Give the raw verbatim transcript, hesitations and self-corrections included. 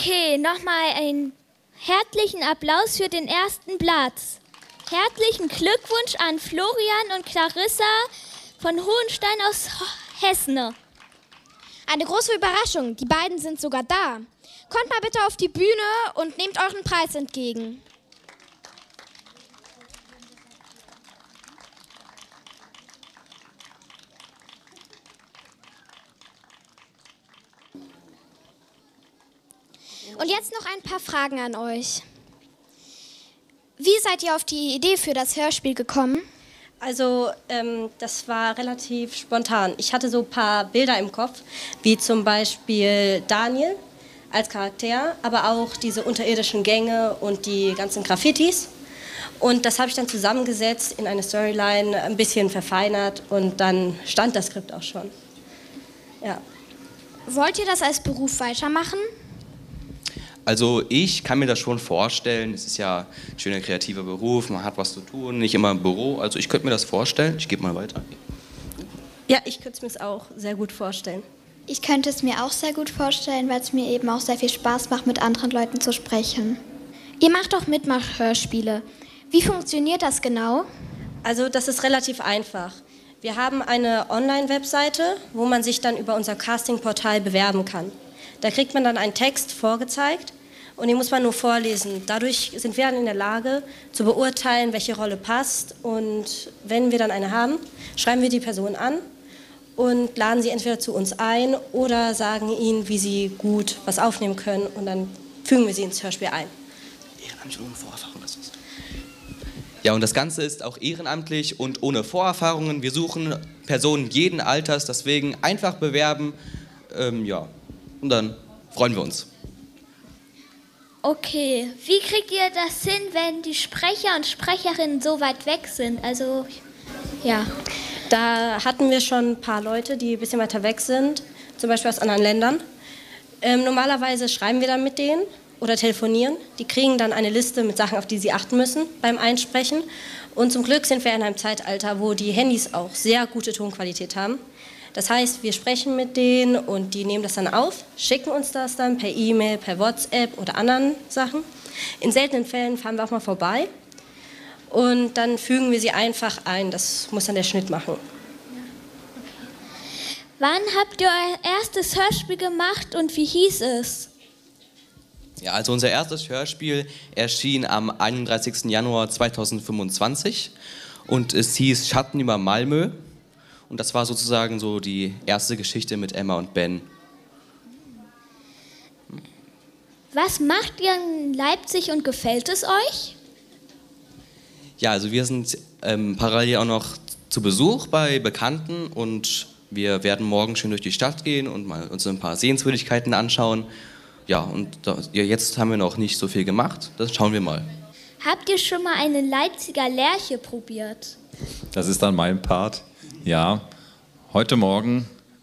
Okay, nochmal einen herzlichen Applaus für den ersten Platz. Herzlichen Glückwunsch an Florian und Clarissa von Hohenstein aus Hessen. Eine große Überraschung, die beiden sind sogar da. Kommt mal bitte auf die Bühne und nehmt euren Preis entgegen. Und jetzt noch ein paar Fragen an euch. Wie seid ihr auf die Idee für das Hörspiel gekommen? Also ähm, das war relativ spontan. Ich hatte so ein paar Bilder im Kopf, wie zum Beispiel Daniel als Charakter, aber auch diese unterirdischen Gänge und die ganzen Graffitis. Und das habe ich dann zusammengesetzt in eine Storyline, ein bisschen verfeinert und dann stand das Skript auch schon. Ja. Wollt ihr das als Beruf weitermachen? Also ich kann mir das schon vorstellen, es ist ja ein schöner kreativer Beruf, man hat was zu tun, nicht immer im Büro, also ich könnte mir das vorstellen, ich gebe mal weiter. Ja, ich könnte es mir auch sehr gut vorstellen. Ich könnte es mir auch sehr gut vorstellen, weil es mir eben auch sehr viel Spaß macht, mit anderen Leuten zu sprechen. Ihr macht auch Mitmachhörspiele. Wie funktioniert das genau? Also das ist relativ einfach. Wir haben eine Online-Webseite, wo man sich dann über unser Castingportal bewerben kann. Da kriegt man dann einen Text vorgezeigt und den muss man nur vorlesen. Dadurch sind wir dann in der Lage zu beurteilen, welche Rolle passt. Und wenn wir dann eine haben, schreiben wir die Person an und laden sie entweder zu uns ein oder sagen ihnen, wie sie gut was aufnehmen können. Und dann fügen wir sie ins Hörspiel ein. Ehrenamtlich ohne Vorerfahrung, das ist. Ja, und das Ganze ist auch ehrenamtlich und ohne Vorerfahrungen. Wir suchen Personen jeden Alters, deswegen einfach bewerben. Ähm, ja. Und dann freuen wir uns. Okay, wie kriegt ihr das hin, wenn die Sprecher und Sprecherinnen so weit weg sind? Also, ja. Da hatten wir schon ein paar Leute, die ein bisschen weiter weg sind, zum Beispiel aus anderen Ländern. Ähm, normalerweise schreiben wir dann mit denen oder telefonieren. Die kriegen dann eine Liste mit Sachen, auf die sie achten müssen beim Einsprechen. Und zum Glück sind wir in einem Zeitalter, wo die Handys auch sehr gute Tonqualität haben. Das heißt, wir sprechen mit denen und die nehmen das dann auf, schicken uns das dann per E-Mail, per WhatsApp oder anderen Sachen. In seltenen Fällen fahren wir auch mal vorbei und dann fügen wir sie einfach ein. Das muss dann der Schnitt machen. Wann habt ihr euer erstes Hörspiel gemacht und wie hieß es? Ja, also unser erstes Hörspiel erschien am einunddreißigsten Januar zweitausendfünfundzwanzig und es hieß Schatten über Malmö. Und das war sozusagen so die erste Geschichte mit Emma und Ben. Was macht ihr in Leipzig und gefällt es euch? Ja, also wir sind ähm, parallel auch noch zu Besuch bei Bekannten und wir werden morgen schön durch die Stadt gehen und mal uns ein paar Sehenswürdigkeiten anschauen. Ja, und da, ja, jetzt haben wir noch nicht so viel gemacht, das schauen wir mal. Habt ihr schon mal eine Leipziger Lerche probiert? Das ist dann mein Part. Ja, heute Morgen